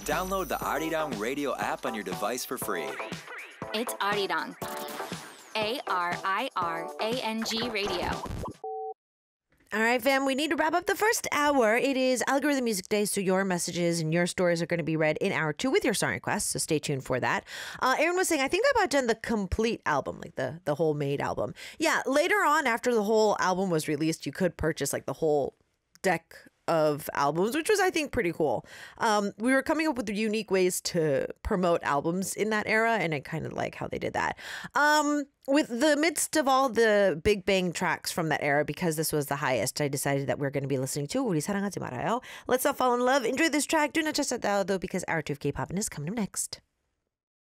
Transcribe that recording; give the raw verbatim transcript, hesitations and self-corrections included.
Download the Arirang Radio app on your device for free. It's Arirang. A R I R A N G Radio. All right, fam, we need to wrap up the first hour. It is Algorithm Music Day, so your messages and your stories are going to be read in hour two with your song requests, so stay tuned for that. Uh, Aaron was saying, I think I've done the complete album, like the, the whole made album. Yeah, later on, after the whole album was released, you could purchase like the whole deck of albums, which was, I think, pretty cool. Um, we were coming up with unique ways to promote albums in that era, and I kind of like how they did that. Um, with the midst of all the Big Bang tracks from that era, because this was the highest, I decided that we're going to be listening to 우리 사랑하지 말아요. Let's Not Fall in Love. Enjoy this track. Do not just though, because hour two of K-pop is coming up next.